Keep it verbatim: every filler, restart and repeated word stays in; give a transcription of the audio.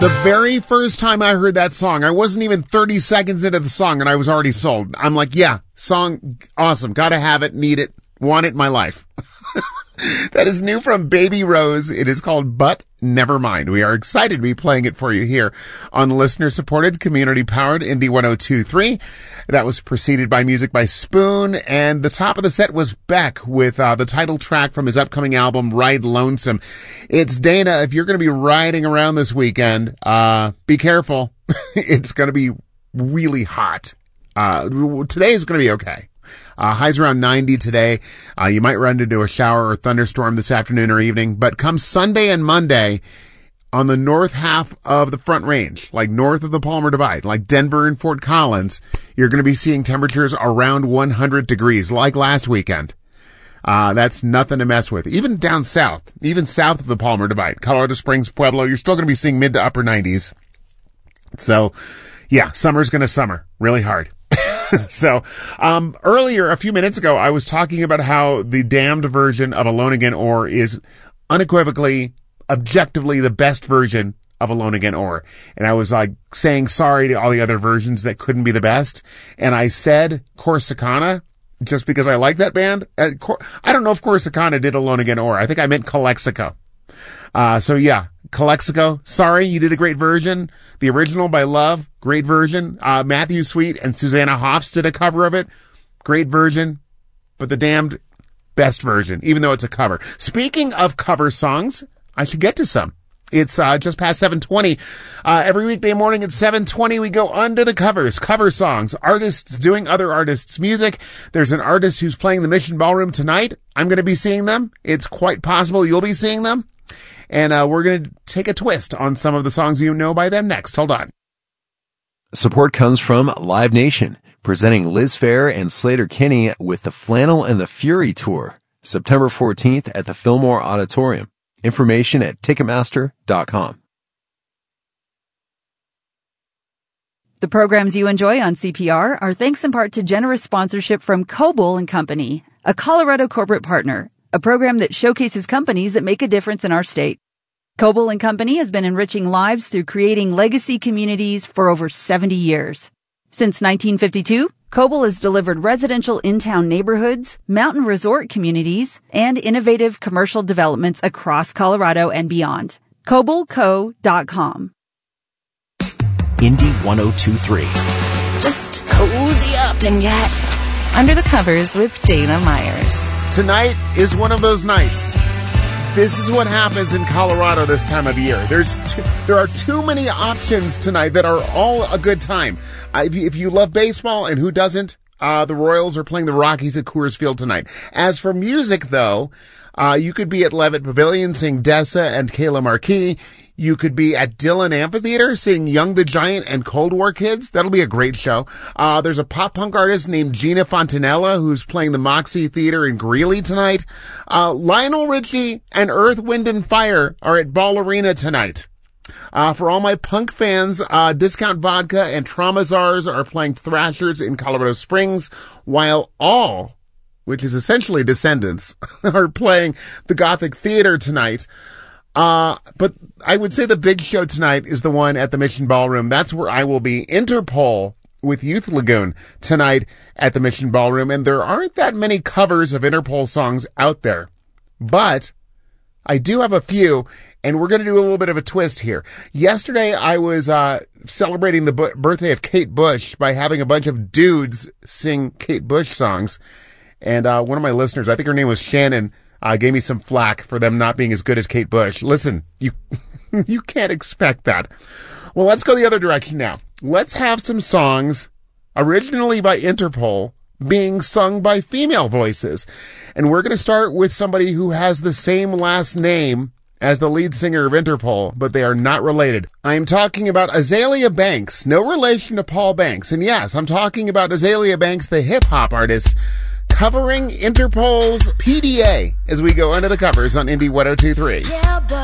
The very first time I heard that song, I wasn't even thirty seconds into the song and I was already sold. I'm like, yeah, song, awesome. Gotta have it, need it, want it in my life. That is new from Baby Rose. It is called But Never Mind. We are excited to be playing it for you here on listener-supported, community-powered Indie one oh two point three. That was preceded by music by Spoon, and the top of the set was Beck with uh, the title track from his upcoming album, Ride Lonesome. It's Dana. If you're going to be riding around this weekend, uh, be careful. It's going to be really hot. Uh, today is going to be okay. Uh, highs around ninety today. Uh, you might run into a shower or thunderstorm this afternoon or evening, but come Sunday and Monday on the north half of the Front Range, like north of the Palmer Divide, like Denver and Fort Collins, you're going to be seeing temperatures around one hundred degrees, like last weekend. Uh, that's nothing to mess with. Even down south, even south of the Palmer Divide, Colorado Springs, Pueblo, you're still going to be seeing mid to upper nineties. So, yeah, summer's going to summer really hard. So, um, earlier, a few minutes ago, I was talking about how the Damned version of Alone Again Or is unequivocally, objectively the best version of Alone Again Or. And I was like saying sorry to all the other versions that couldn't be the best. And I said Corsicana just because I like that band. Uh, Cor- I don't know if Corsicana did Alone Again Or. I think I meant Calexico. Uh, so yeah, Calexico, sorry, you did a great version. The original by Love, great version. Uh, Matthew Sweet and Susanna Hoffs did a cover of it. Great version. But the Damned, best version, even though it's a cover. Speaking of cover songs, I should get to some. It's, uh, just past seven twenty. Uh, every weekday morning at seven twenty, we go under the covers, cover songs, artists doing other artists' music. There's an artist who's playing the Mission Ballroom tonight. I'm going to be seeing them. It's quite possible you'll be seeing them. And uh, we're going to take a twist on some of the songs you know by them next. Hold on. Support comes from Live Nation, presenting Liz Phair and Slater Kinney with the Flannel and the Fury Tour, September fourteenth at the Fillmore Auditorium. Information at Ticketmaster dot com. The programs you enjoy on C P R are thanks in part to generous sponsorship from Coble and Company, a Colorado corporate partner, a program that showcases companies that make a difference in our state. Coble and Company has been enriching lives through creating legacy communities for over seventy years. Since nineteen fifty-two, Coble has delivered residential in-town neighborhoods, mountain resort communities, and innovative commercial developments across Colorado and beyond. Coble Co dot com. Indie one oh two point three. Just cozy up and get under the covers with Dana Myers. Tonight is one of those nights. This is what happens in Colorado this time of year. There's too, there are too many options tonight that are all a good time. Uh, if, you, if you love baseball, and who doesn't, uh, the Royals are playing the Rockies at Coors Field tonight. As for music, though, uh, you could be at Levitt Pavilion seeing Dessa and Kayla Marquis. You could be at Dillon Amphitheater seeing Young the Giant and Cold War Kids. That'll be a great show. Uh, there's a pop punk artist named Gina Fontanella who's playing the Moxie Theater in Greeley tonight. Uh, Lionel Richie and Earth, Wind and Fire are at Ball Arena tonight. Uh, for all my punk fans, uh, Discount Vodka and Trauma Czars are playing Thrashers in Colorado Springs, while All, which is essentially Descendants, are playing the Gothic Theater tonight. Uh, but I would say the big show tonight is the one at the Mission Ballroom. That's where I will be. Interpol with Youth Lagoon tonight at the Mission Ballroom. And there aren't that many covers of Interpol songs out there, but I do have a few, and we're going to do a little bit of a twist here. Yesterday, I was, uh, celebrating the b- birthday of Kate Bush by having a bunch of dudes sing Kate Bush songs. And, uh, one of my listeners, I think her name was Shannon, Uh, gave me some flack for them not being as good as Kate Bush. Listen, you, you can't expect that. Well, let's go the other direction now. Let's have some songs originally by Interpol being sung by female voices. And we're going to start with somebody who has the same last name as the lead singer of Interpol, but they are not related. I am talking about Azealia Banks, no relation to Paul Banks. And yes, I'm talking about Azealia Banks, the hip-hop artist, covering Interpol's P D A as we go under the covers on Indie one oh two point three. Yeah, but